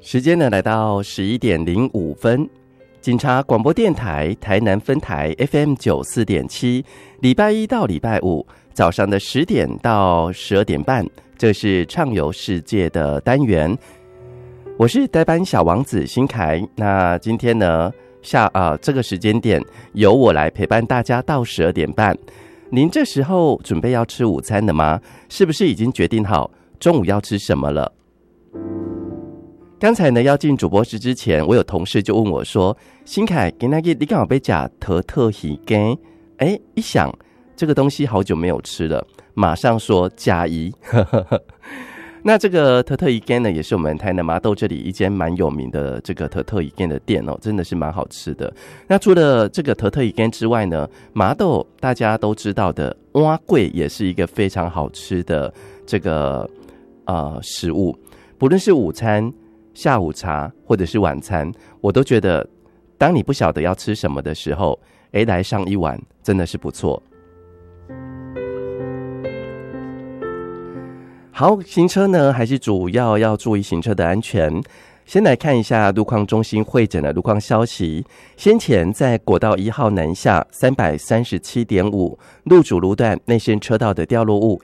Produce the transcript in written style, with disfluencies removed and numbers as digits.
时间呢来到11:05，警察广播电台台南分台 FM94.7，礼拜一到礼拜五早上的10点到12点半，这是畅游世界的单元。我是代班小王子新凯。那今天呢这个时间点由我来陪伴大家到12点半。您这时候准备要吃午餐了吗？是不是已经决定好中午要吃什么了？刚才呢要进主播室之前，我有同事就问我说：“新凯，今天你刚好被夹特鱼羹？”一想这个东西好久没有吃了，马上说加一。那这个特鱼羹呢，也是我们台南麻豆这里一间蛮有名的这个特鱼羹的店哦，真的是蛮好吃的。那除了这个特鱼羹之外呢，麻豆大家都知道的碗粿也是一个非常好吃的这个食物，不论是午餐、下午茶或者是晚餐，我都觉得当你不晓得要吃什么的时候，来上一碗真的是不错。好，行车呢还是主要注意行车的安全。先来看一下路况中心汇整的路况消息。先前在国道1号南下 337.5 路主路段内线车道的掉落物